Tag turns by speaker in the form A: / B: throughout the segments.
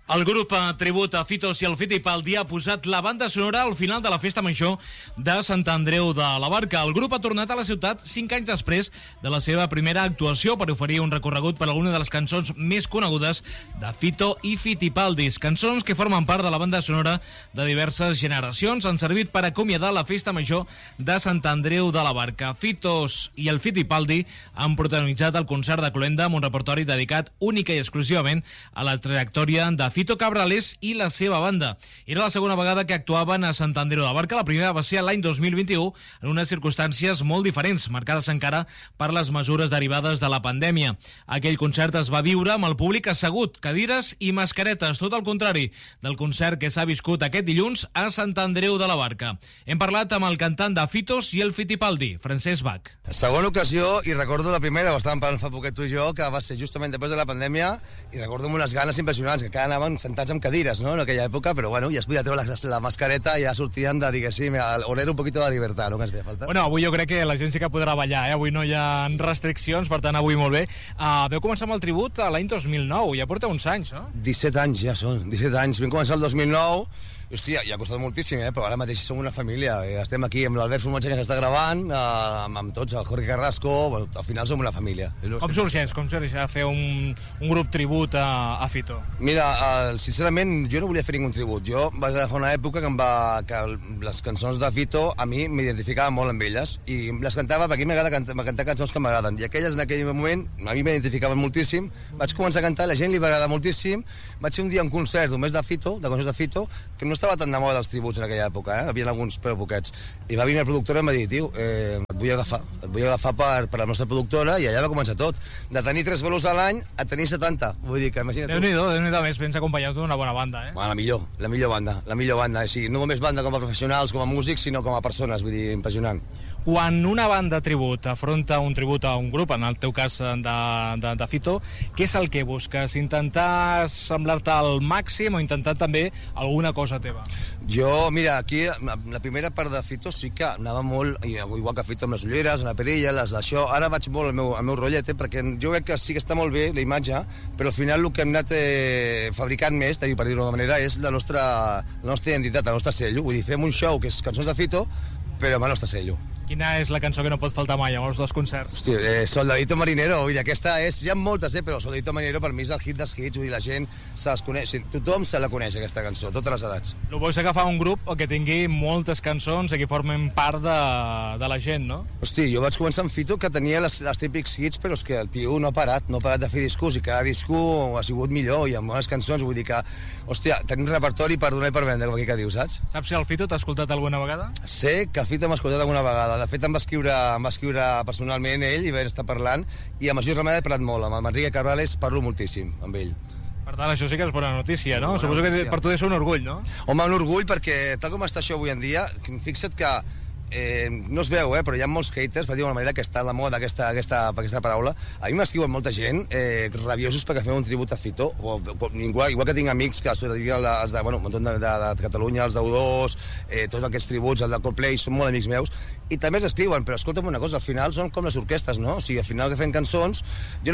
A: El grup tribut a Fitos i el Fittipaldi ha posat la banda sonora al final de la festa major de Sant Andreu de la Barca. El grup ha tornat a la ciutat 5 anys després de la seva primera actuació per oferir un recorregut per alguna de les cançons més conegudes de Fito i Fittipaldi. Cançons que formen part de la banda sonora de diverses generacions han servit per acomiadar la festa major de Sant Andreu de la Barca. Fitos i el Fittipaldi han protagonitzat el concert de Cloenda amb un repertori dedicat única i exclusivament a la trajectòria de Fito Cabrales i la seva banda. Era la segona vegada que actuaven a Sant Andreu de la Barca. La primera va ser l'any 2021 en unes circumstàncies molt diferents, marcades encara per les mesures derivades de la pandèmia. Aquell concert es va viure amb el públic assegut, cadires i mascaretes, tot el contrari del concert que s'ha viscut aquest dilluns a Sant Andreu de la Barca. Hem parlat amb el cantant de Fitos i el Fittipaldi, Francesc Bach.
B: Segona ocasió, i recordo la primera, ho estàvem parlant fa poquet tu i jo, que va ser justament després de la pandèmia, i recordo amb unes ganes impressionants, que cada anàvem sentats amb cadires, no?, en aquella època, però bueno, ja es podia treure la mascareta i ja sortien de, diguéssim, oler un poquito de libertad, no?, que ens feia falta.
A: Bueno, avui jo crec que la gent sí que podrà ballar, avui no hi ha restriccions, per tant avui molt bé. Veu començar amb el tribut l'any 2009, ja porta uns anys, no?
B: 17 anys ja són, 17 anys. Vam començar el 2009, hòstia, ja ha costat moltíssim, però ara mateix som una família. Estem aquí amb l'Albert Formatge que s'està gravant, amb tots, el Jorge Carrasco, bueno, al final som una família.
A: Com sorgeix a fer un grup tribut a Fito?
B: Mira, sincerament, jo no volia fer ningun tribut. Jo vaig agafar una època que les cançons de Fito a mi m'identificava molt amb elles i les cantava perquè a mi m'agrada cantar cançons que m'agraden. I aquelles en aquell moment a mi m'identificaven moltíssim. Vaig començar a cantar, la gent li va agradar moltíssim. Vaig fer un dia un concert només de Fito, de cançons de Fito, que no estava tan de moda dels tributs en aquella època, havien alguns però poquets. I va venir el productor i em va dir, tio, et vull agafar per la nostra productora, i allà va començar tot. De tenir 3 bolos a l'any a tenir 70. Vull dir que imagina't tu.
A: Déu-n'hi-do, més ben acompanyat d'una bona banda,
B: Bueno, la millor banda. Sí, no només banda com a professionals, com a músics, sinó com a persones, vull dir, impressionant.
A: Quan una banda tribut afronta un tribut a un grup, en el teu cas de Fito, què és el que busques? Intentar semblar-te al màxim o intentar també alguna cosa teva?
B: Jo, mira, aquí la primera part de Fito sí que anava molt, igual que Fito amb les ulleres, amb la perilla, les d'això. Ara vaig molt al meu rotllet, perquè jo crec que sí que està molt bé la imatge, però al final el que hem anat fabricant més, per dir-ho d'una manera, és la nostra identitat, el nostre sello. Vull dir, fem un show que és cançons de Fito, però amb el nostre sello.
A: Quina és la cançó que no pot faltar mai amb els dos concerts?
B: Hòstia, Soldadito Marinero, vull dir, aquesta és... Hi ha moltes, però Soldadito Marinero per mi és el hit dels hits, vull dir, la gent se les coneix, tothom se la coneix, aquesta cançó, totes les edats.
A: El bo és agafar un grup que tingui moltes cançons i que formen part de la gent, no?
B: Hòstia, jo vaig començar amb Fito, que tenia les típics hits, però és que el tio no ha parat de fer discos, i cada disco ha sigut millor, i amb bones cançons, vull dir que, hòstia, tenim repertori per donar i per vendre, com aquí que dius, saps?
A: Saps si el Fito t'ha escoltat alguna vegada?
B: Sé que el Fito m'ha escoltat alguna vegada. De fet, em va escriure personalment ell i vam estar parlant, i amb el Gil Remeda he parlat molt, amb el Enrique Cabrales parlo moltíssim amb ell.
A: Per tant, això sí que és bona notícia, no? Suposo que per tu és un orgull, no?
B: Home, un orgull, perquè tal com està això avui en dia, fixa't que no es veu, però hi ha molts haters, per dir d'una manera, que està a la moda aquesta paraula. A mi m'escriuen molta gent rabiosos perquè fem un tribut a Fito, igual que tinc amics que els de, bueno, un munt de Catalunya, els d'U2, tots aquests tributs, el de Coldplay, són molt amics meus, i també els escriuen, però escolta'm una cosa, al final són com les orquestes, no? O sigui, al final que fem cançons, de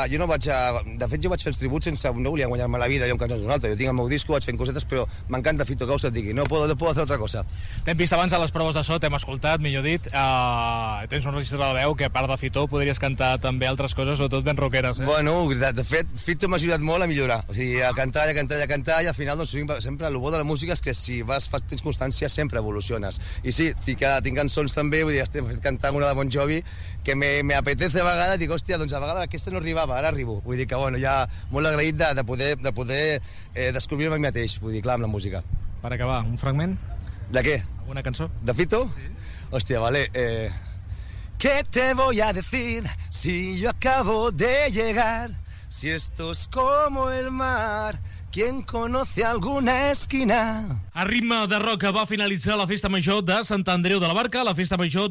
B: fet jo vaig fer els tributs sense, no volia guanyar-me la vida jo amb cançons d'un altre, jo tinc el meu disco, vaig fent cosetes, però m'encanta Fito, que et digui, no puedo hacer otra cosa.
A: T'hem vist abans a les proves de so, t'hem escoltat, millor dit, tens un registre de veu que a part de Fito podries cantar també altres coses, sobretot ben rockeres,
B: Bueno, de fet, Fito m'ha ajudat molt a millorar, o sigui, a cantar, i al final, doncs, sempre el bo de la música és que si tens constància sempre evoluciones. I sí, tinc cançons també, vull dir, estem cantant una de Bon Jovi que me apetece a vegades, dic, hòstia, doncs a vegades aquesta no arribava, ara arribo. Vull dir que, bueno, ja molt agraït de poder descobrir-me a mi mateix, vull dir, clar, amb la música.
A: Per acabar, un fragment?
B: ¿De qué?
A: ¿Alguna canción?
B: ¿De Fito? Sí. Hostia, vale. ¿Qué te voy a decir si yo acabo de llegar? Si esto es como el mar, ¿quién conoce alguna esquina?
A: A ritme de rock va finalitzar la Festa Major de Sant Andreu de la Barca, la Festa Major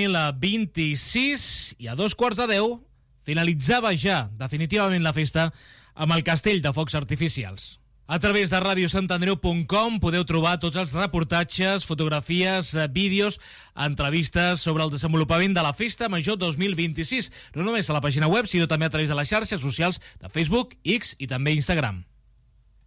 A: 2026, i a 9:15 finalitzava ja definitivament la festa amb el castell de focs artificials. A través de radiosantandreu.com podeu trobar tots els reportatges, fotografies, vídeos, entrevistes sobre el desenvolupament de la Festa Major 2026. No només a la pàgina web, sinó també a través de les xarxes socials de Facebook, X i també Instagram.